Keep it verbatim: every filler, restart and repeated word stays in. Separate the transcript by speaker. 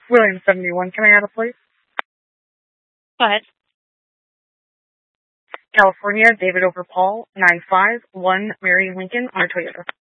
Speaker 1: William seventy-one, can I add a place?
Speaker 2: Go ahead.
Speaker 1: California, David over Paul, nine five one Mary Lincoln on a Toyota.